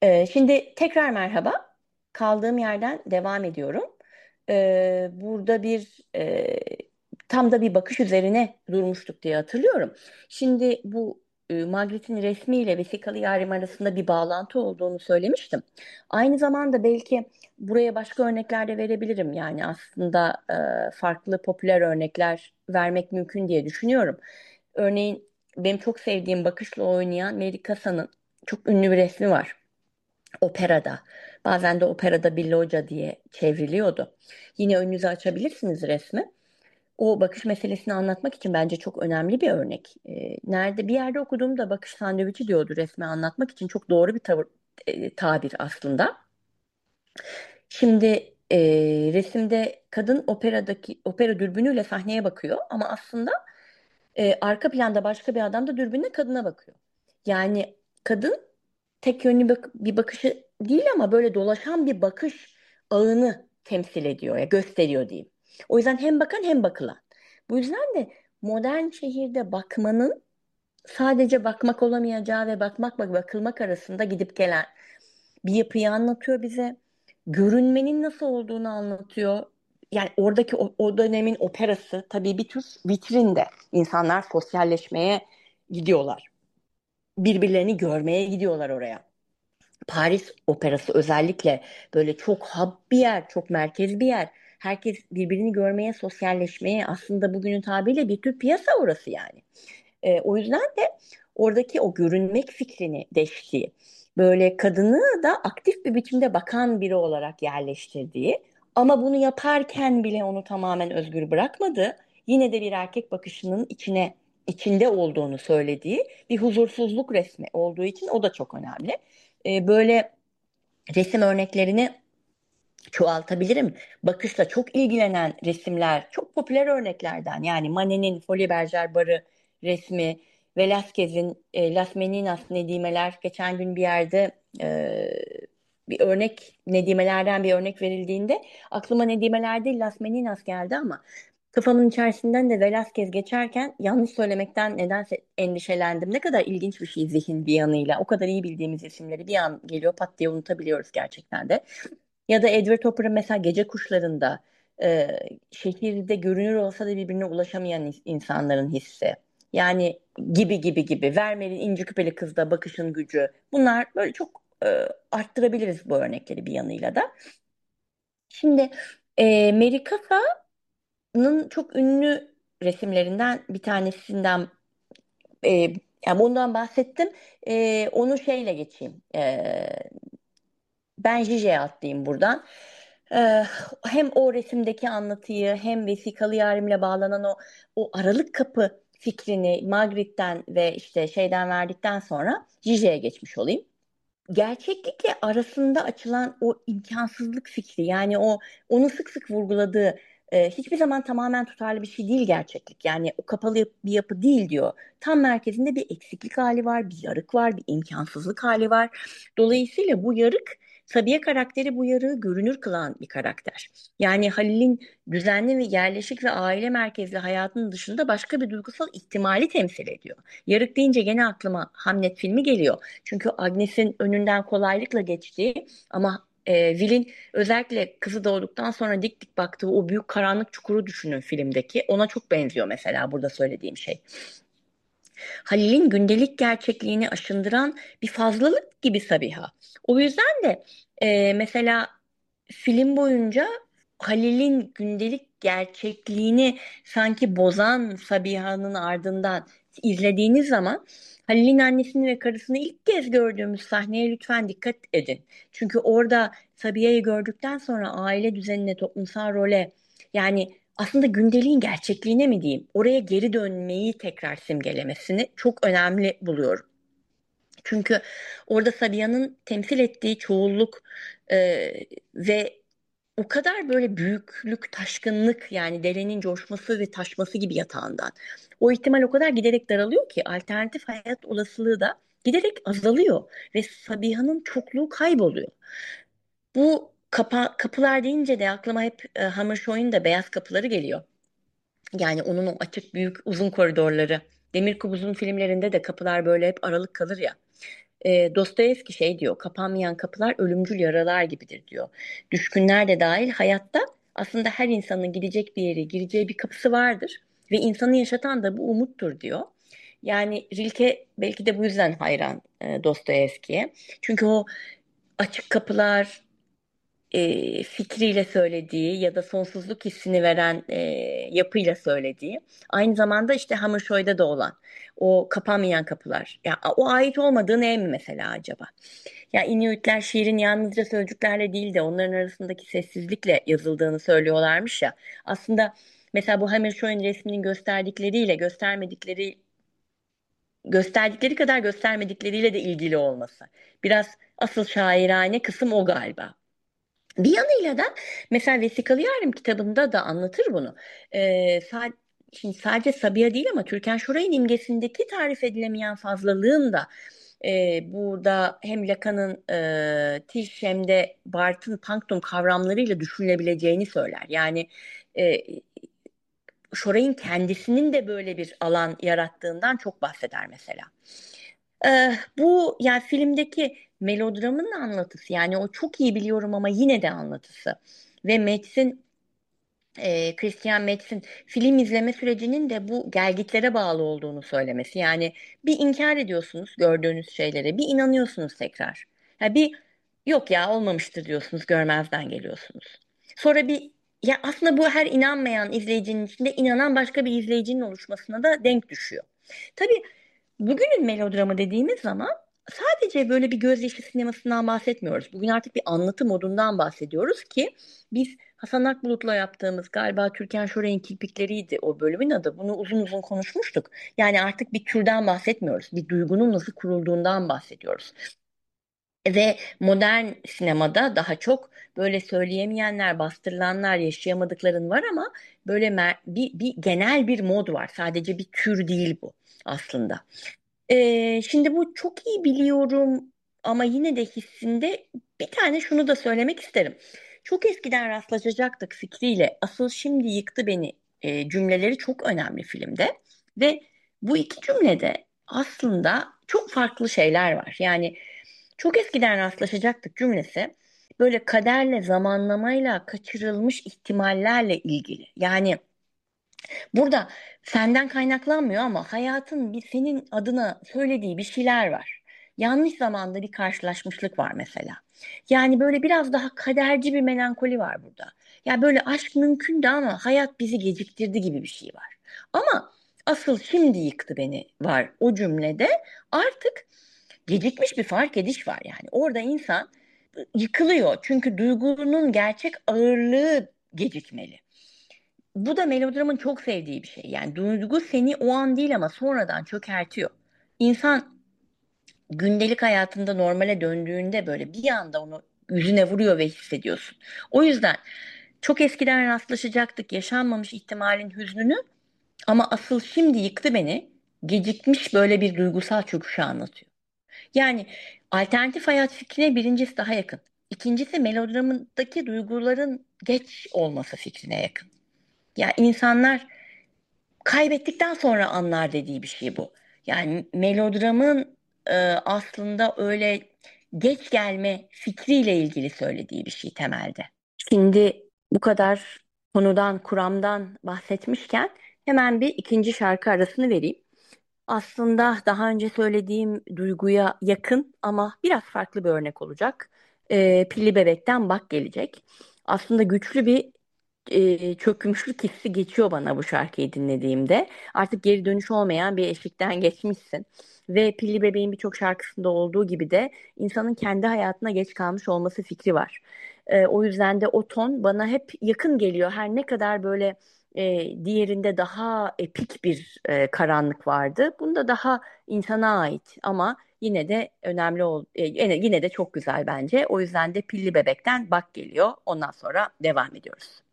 Şimdi tekrar merhaba. Kaldığım yerden devam ediyorum. Burada tam da bir bakış üzerine durmuştuk diye hatırlıyorum. Şimdi bu Magritte'in resmiyle vesikalı yarim arasında bir bağlantı olduğunu söylemiştim. Aynı zamanda belki buraya başka örnekler de verebilirim. Yani aslında farklı popüler örnekler vermek mümkün diye düşünüyorum. Örneğin benim çok sevdiğim bakışla oynayan Mary Cassa'nın çok ünlü bir resmi var. Operada. Bazen de operada bir loca diye çevriliyordu. Yine önünüze açabilirsiniz resmi. O bakış meselesini anlatmak için bence çok önemli bir örnek. Nerede bir yerde okuduğumda bakış sandviçi diyordu resmi anlatmak için çok doğru bir tabir aslında. Şimdi resimde kadın opera dürbünüyle sahneye bakıyor ama aslında arka planda başka bir adam da dürbünle kadına bakıyor. Yani kadın tek yönlü bir bakışı değil ama böyle dolaşan bir bakış ağını temsil ediyor ya gösteriyor diyeyim. O yüzden hem bakan hem bakılan. Bu yüzden de modern şehirde bakmanın sadece bakmak olamayacağı ve bakmakla bakılmak arasında gidip gelen bir yapıyı anlatıyor bize. Görünmenin nasıl olduğunu anlatıyor. Yani oradaki o dönemin operası tabii bir tür vitrinde. İnsanlar sosyalleşmeye gidiyorlar. Birbirlerini görmeye gidiyorlar oraya. Paris Operası özellikle böyle çok hub bir yer, çok merkez bir yer. Herkes birbirini görmeye, sosyalleşmeye aslında bugünün tabiriyle bir tür piyasa orası yani. O yüzden de oradaki o görünmek fikrini deştiği, böyle kadını da aktif bir biçimde bakan biri olarak yerleştirdiği ama bunu yaparken bile onu tamamen özgür bırakmadı. Yine de bir erkek bakışının içinde olduğunu söylediği bir huzursuzluk resmi olduğu için o da çok önemli. Böyle resim örneklerini çoğaltabilirim. Bakışla çok ilgilenen resimler, çok popüler örneklerden. Yani Manet'in Folies Bergère barı resmi, Velázquez'in Las Meninas Nedimeler. Geçen gün bir yerde e, bir örnek, Nedimelerden bir örnek verildiğinde aklıma Nedimeler değil Las Meninas geldi ama kafamın içerisinden de Velázquez geçerken yanlış söylemekten nedense endişelendim. Ne kadar ilginç bir şey zihin bir yanıyla. O kadar iyi bildiğimiz isimleri bir an geliyor pat diye unutabiliyoruz gerçekten de. Ya da Edward Hopper'ın mesela Gece Kuşları'nda e, şehirde görünür olsa da birbirine ulaşamayan insanların hissi. Yani gibi gibi gibi. Vermeer'in İnci Küpeli Kız'da bakışın gücü. Bunlar böyle çok arttırabiliriz bu örnekleri bir yanıyla da. Şimdi Mary Cassa'nın çok ünlü resimlerinden bir tanesinden e, yani bundan bahsettim. Onu şeyle geçeyim. Ben Jije'ye atlayayım buradan. Ee, Hem o resimdeki anlatıyı hem vesikalı yarimle bağlanan o aralık kapı fikrini Magritte'den ve işte şeyden verdikten sonra Jije'ye geçmiş olayım. Gerçeklikle arasında açılan o imkansızlık fikri yani onu sık sık vurguladığı hiçbir zaman tamamen tutarlı bir şey değil gerçeklik. Yani o kapalı bir yapı değil diyor. Tam merkezinde bir eksiklik hali var, bir yarık var, bir imkansızlık hali var. Dolayısıyla bu yarık Sabiha karakteri bu yarığı görünür kılan bir karakter. Yani Halil'in düzenli ve yerleşik ve aile merkezli hayatının dışında başka bir duygusal ihtimali temsil ediyor. Yarık deyince gene aklıma Hamlet filmi geliyor. Çünkü Agnes'in önünden kolaylıkla geçtiği ama Will'in özellikle kızı doğduktan sonra dik dik baktığı o büyük karanlık çukuru düşünün filmdeki. Ona çok benziyor mesela burada söylediğim şey. Halil'in gündelik gerçekliğini aşındıran bir fazlalık gibi Sabiha. O yüzden de mesela film boyunca Halil'in gündelik gerçekliğini sanki bozan Sabiha'nın ardından izlediğiniz zaman Halil'in annesini ve karısını ilk kez gördüğümüz sahneye lütfen dikkat edin. Çünkü orada Sabiha'yı gördükten sonra aile düzenine, toplumsal role yani aslında gündeliğin gerçekliğine mi diyeyim, oraya geri dönmeyi tekrar simgelemesini çok önemli buluyorum. Çünkü orada Sabiha'nın temsil ettiği çoğulluk e, ve o kadar böyle büyüklük, taşkınlık yani derenin coşması ve taşması gibi yatağından. O ihtimal o kadar giderek daralıyor ki alternatif hayat olasılığı da giderek azalıyor ve Sabiha'nın çokluğu kayboluyor. Bu kapılar deyince de aklıma hep Hammershøi'nin de beyaz kapıları geliyor. Yani onun o açık büyük uzun koridorları. Demir Kubuz'un filmlerinde de kapılar böyle hep aralık kalır ya. Dostoyevski şey diyor, kapanmayan kapılar ölümcül yaralar gibidir diyor. Düşkünler de dahil hayatta aslında her insanın gidecek bir yeri, gireceği bir kapısı vardır ve insanı yaşatan da bu umuttur diyor. Yani Rilke belki de bu yüzden hayran Dostoyevski'ye. Çünkü o açık kapılar, fikriyle söylediği ya da sonsuzluk hissini veren yapıyla söylediği, aynı zamanda işte Hammershøi'de de olan o kapanmayan kapılar. Ya o ait olmadığı neye mi mesela acaba? Ya Inuitler şiirin yalnızca sözcüklerle değil de onların arasındaki sessizlikle yazıldığını söylüyorlarmış ya. Aslında mesela bu Hammershøi'nin resminin gösterdikleriyle gösterdikleri kadar göstermedikleriyle de ilgili olması. Biraz asıl şairane kısım o galiba. Bir yanıyla da mesela Vesikalı Yarim kitabında da anlatır bunu. Şimdi sadece Sabiha değil ama Türkan Şoray'ın imgesindeki tarif edilemeyen fazlalığın da burada hem Lacan'ın Tisch hem de Barthes'in Punctum kavramlarıyla düşünülebileceğini söyler. Yani e, Şoray'ın kendisinin de böyle bir alan yarattığından çok bahseder mesela. Bu yani filmdeki melodramın anlatısı, yani o çok iyi biliyorum ama yine de anlatısı ve Christian Metz'in film izleme sürecinin de bu gelgitlere bağlı olduğunu söylemesi. Yani bir inkar ediyorsunuz gördüğünüz şeylere, bir inanıyorsunuz tekrar. Ya bir yok ya olmamıştır diyorsunuz, görmezden geliyorsunuz. Sonra bir ya aslında bu her inanmayan izleyicinin içinde inanan başka bir izleyicinin oluşmasına da denk düşüyor. Tabii bugünün melodramı dediğimiz zaman sadece böyle bir gözyaşı sinemasından bahsetmiyoruz. Bugün artık bir anlatı modundan bahsediyoruz ki biz Hasan Akbulut'la yaptığımız, galiba Türkan Şoray'ın Kirpikleriydi o bölümün adı. Bunu uzun uzun konuşmuştuk. Yani artık bir türden bahsetmiyoruz. Bir duygunun nasıl kurulduğundan bahsediyoruz. Ve modern sinemada daha çok böyle söyleyemeyenler, bastırılanlar, yaşayamadıkların var ama böyle bir genel bir mod var. Sadece bir tür değil bu aslında. Şimdi bu çok iyi biliyorum ama yine de hissinde bir tane şunu da söylemek isterim. Çok eskiden rastlaşacaktık fikriyle asıl şimdi yıktı beni cümleleri çok önemli filmde. Ve bu iki cümlede aslında çok farklı şeyler var. Yani çok eskiden rastlaşacaktık cümlesi böyle kaderle, zamanlamayla, kaçırılmış ihtimallerle ilgili. Yani burada senden kaynaklanmıyor ama hayatın bir senin adına söylediği bir şeyler var. Yanlış zamanda bir karşılaşmışlık var mesela. Yani böyle biraz daha kaderci bir melankoli var burada. Ya böyle aşk mümkündü ama hayat bizi geciktirdi gibi bir şey var. Ama asıl şimdi yıktı beni var o cümlede, artık gecikmiş bir fark ediş var yani. Orada insan yıkılıyor çünkü duygunun gerçek ağırlığı gecikmeli. Bu da melodramın çok sevdiği bir şey. Yani duygu seni o an değil ama sonradan çökertiyor. İnsan gündelik hayatında normale döndüğünde böyle bir anda onu yüzüne vuruyor ve hissediyorsun. O yüzden çok eskiden rastlaşacaktık yaşanmamış ihtimalin hüznünü ama asıl şimdi yıktı beni, gecikmiş böyle bir duygusal çöküşü anlatıyor. Yani alternatif hayat fikrine birincisi daha yakın. İkincisi melodramındaki duyguların geç olması fikrine yakın. Ya insanlar kaybettikten sonra anlar dediği bir şey bu. Yani melodramın aslında öyle geç gelme fikriyle ilgili söylediği bir şey temelde. Şimdi bu kadar konudan, kuramdan bahsetmişken hemen bir ikinci şarkı arasını vereyim. Aslında daha önce söylediğim duyguya yakın ama biraz farklı bir örnek olacak. Pilli Bebek'ten Bak gelecek. Aslında güçlü bir çökmüşlük hissi geçiyor bana bu şarkıyı dinlediğimde. Artık geri dönüş olmayan bir eşikten geçmişsin. Ve Pilli Bebek'in birçok şarkısında olduğu gibi de insanın kendi hayatına geç kalmış olması fikri var. O yüzden de o ton bana hep yakın geliyor. Her ne kadar böyle diğerinde daha epik bir karanlık vardı. Bunda daha insana ait ama yine de yine de çok güzel bence. O yüzden de Pilli Bebek'ten Bak geliyor. Ondan sonra devam ediyoruz.